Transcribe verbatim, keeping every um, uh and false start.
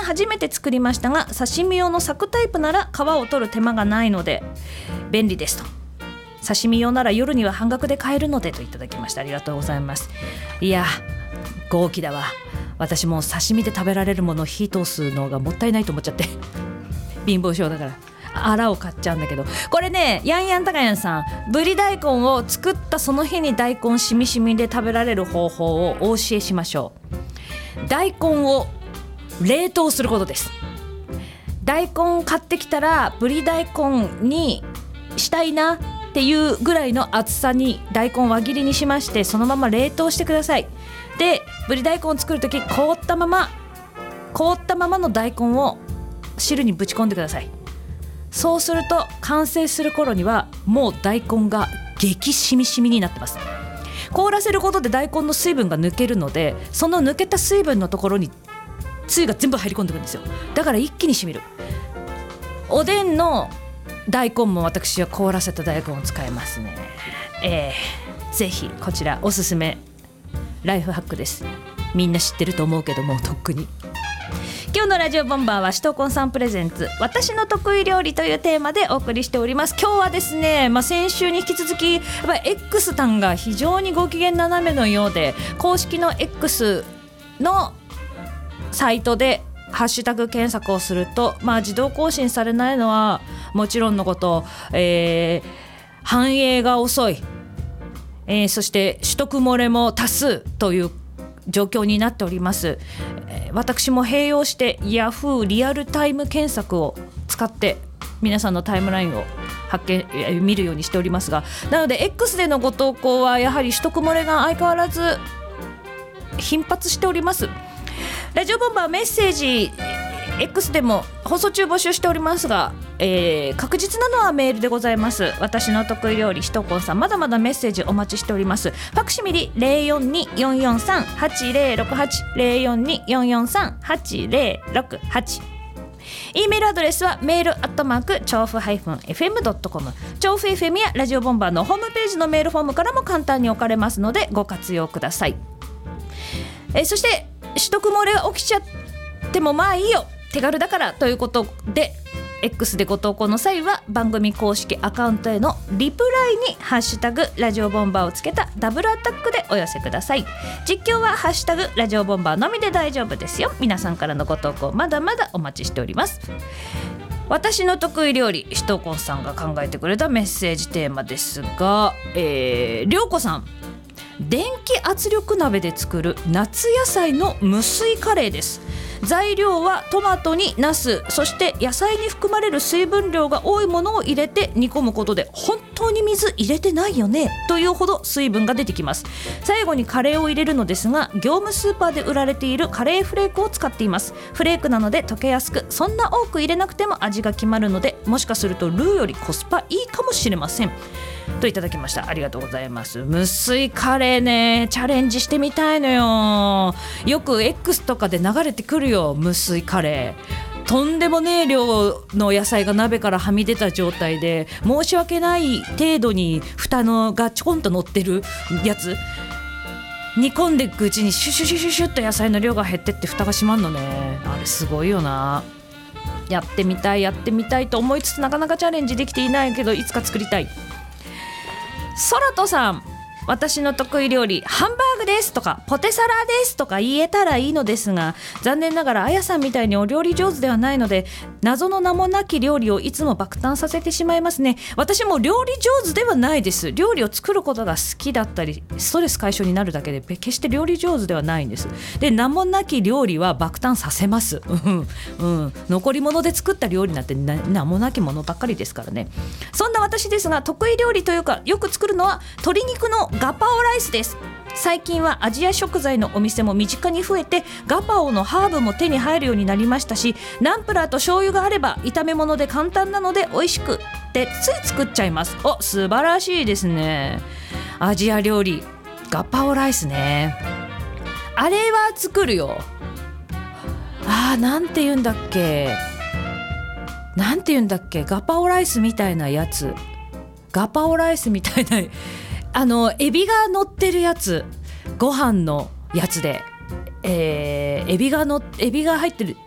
初めて作りましたが、刺身用の柵タイプなら皮を取る手間がないので便利ですと。刺身用なら夜には半額で買えるのでといただきました。ありがとうございます。いや豪気だわ。私もう刺身で食べられるものを火通すのがもったいないと思っちゃって貧乏症だからあらを買っちゃうんだけど、これね、やんやんたかやんさん、ぶり大根を作ったその日に大根しみしみで食べられる方法をお教えしましょう。大根を冷凍することです。大根買ってきたらぶり大根にしたいなっていうぐらいの厚さに大根輪切りにしまして、そのまま冷凍してください。でぶり大根を作るとき、凍ったまま凍ったままの大根を汁にぶち込んでください。そうすると完成する頃にはもう大根が激しみしみになってます。凍らせることで大根の水分が抜けるので、その抜けた水分のところにつゆが全部入り込んでくるんですよ。だから一気にしみる。おでんの大根も私は凍らせた大根を使いますね。えー、ぜひこちらおすすめライフハックです。みんな知ってると思うけども、とっくに。今日のラジオボンバーはシトコンさんプレゼンツ私の得意料理というテーマでお送りしております。今日はですね、まあ、先週に引き続きやっぱり X さんが非常にご機嫌斜めのようで、公式の X のサイトでハッシュタグ検索をすると、まあ、自動更新されないのはもちろんのこと、えー、反映が遅い、えー、そして取得漏れも多数という状況になっております。私も併用してヤフーリアルタイム検索を使って皆さんのタイムラインを発見見るようにしておりますが、なので X でのご投稿はやはり取得漏れが相変わらず頻発しております。ラジオボンバーメッセージ X でも放送中募集しておりますが、えー、確実なのはメールでございます。私の得意料理しとこんさん、まだまだメッセージお待ちしております。ファクシミリ ゼロよんに よんよんさん はちゼロろくはち ゼロよんに よんよんさん はちゼロろくはち、 E メールアドレスはメールアットマーク調布 エフエムドットコム、 調布 エフエム やラジオボンバーのホームページのメールフォームからも簡単に置かれますのでご活用ください。えー、そして取得漏れが起きちゃってもまあいいよ、手軽だからということで X でご投稿の際は番組公式アカウントへのリプライにハッシュタグラジオボンバーをつけたダブルアタックでお寄せください。実況はハッシュタグラジオボンバーのみで大丈夫ですよ。皆さんからのご投稿まだまだお待ちしております。私の得意料理、しとこんさんが考えてくれたメッセージテーマですが、えー、りょうこさん、電気圧力鍋で作る夏野菜の無水カレーです。材料はトマトにナス、そして野菜に含まれる水分量が多いものを入れて煮込むことで、本当に水入れてないよねというほど水分が出てきます。最後にカレーを入れるのですが、業務スーパーで売られているカレーフレークを使っています。フレークなので溶けやすく、そんな多く入れなくても味が決まるので、もしかするとルーよりコスパいいかもしれませんといただきました。ありがとうございます。無水カレーね、チャレンジしてみたいのよ。よく X とかで流れてくるよ、無水カレー。とんでもねえ量の野菜が鍋からはみ出た状態で、申し訳ない程度に蓋のがちょこんと乗ってるやつ、煮込んでいくうちにシュシュシュシュシュッと野菜の量が減ってって蓋が閉まんのね。あれすごいよな。やってみたいやってみたいと思いつつ、なかなかチャレンジできていないけど、いつか作りたい。ソラトさん、私の得意料理ハンバーグですとかポテサラですとか言えたらいいのですが、残念ながらあやさんみたいにお料理上手ではないので、謎の名もなき料理をいつも爆誕させてしまいますね。私も料理上手ではないです。料理を作ることが好きだったりストレス解消になるだけで、決して料理上手ではないんです。で、名もなき料理は爆誕させます、うんうん、残り物で作った料理なんて名もなきものばっかりですからね。そんな私ですが、得意料理というかよく作るのは鶏肉のガパオライスです。最近はアジア食材のお店も身近に増えて、ガパオのハーブも手に入るようになりましたし、ナンプラーと醤油があれば炒め物で簡単なので美味しくってつい作っちゃいます。お、素晴らしいですね。アジア料理ガパオライスね、あれは作るよ。あー、なんて言うんだっけなんて言うんだっけガパオライスみたいなやつ、ガパオライスみたいなあのエビが乗ってるやつ、ご飯のやつで、えー、エビがのエビが入ってる